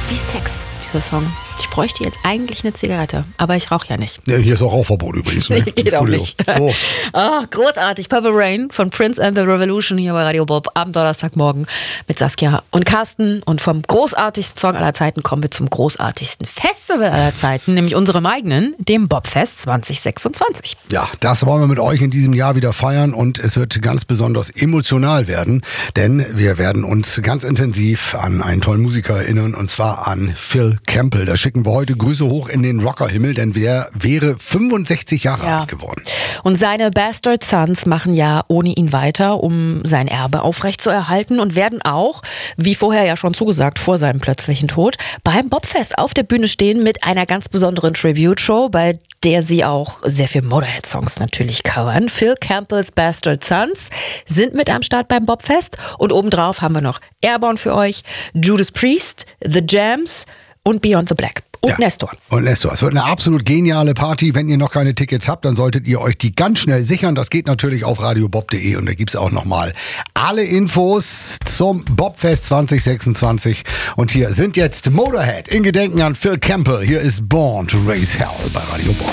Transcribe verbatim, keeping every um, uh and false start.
wie Sex, dieser Song. Ich bräuchte jetzt eigentlich eine Zigarette, aber ich rauche ja nicht. Ja, hier ist auch Rauchverbot übrigens. Ne? Geht auch nicht. So. Oh, großartig. Purple Rain von Prince and the Revolution hier bei Radio Bob am Donnerstagmorgen mit Saskia und Carsten. Und vom großartigsten Song aller Zeiten kommen wir zum großartigsten Festival aller Zeiten, nämlich unserem eigenen, dem Bobfest zwanzig sechsundzwanzig. Ja, das wollen wir mit euch in diesem Jahr wieder feiern und es wird ganz besonders emotional werden, denn wir werden uns ganz intensiv an einen tollen Musiker erinnern und zwar an Phil Campbell. Da schicken wir heute Grüße hoch in den Rockerhimmel, denn wer wäre fünfundsechzig Jahre Ja. alt geworden. Und seine Bastard Sons machen ja ohne ihn weiter, um sein Erbe aufrechtzuerhalten und werden auch, wie vorher ja schon zugesagt, vor seinem plötzlichen Tod, beim Bobfest auf der Bühne stehen mit einer ganz besonderen Tribute-Show, bei der sie auch sehr viel Motorhead-Songs natürlich covern. Phil Campbells Bastard Sons sind mit am Start beim Bobfest und obendrauf haben wir noch Airborne für euch, Judas Priest, The Jams und Beyond the Black. Und Ja. Nestor. Und Nestor, es wird eine absolut geniale Party. Wenn ihr noch keine Tickets habt, dann solltet ihr euch die ganz schnell sichern. Das geht natürlich auf radiobob punkt de und da gibt's auch nochmal alle Infos zum Bobfest zwanzig sechsundzwanzig. Und hier sind jetzt Motorhead in Gedenken an Phil Campbell. Hier ist Born to Raise Hell bei Radio Bob.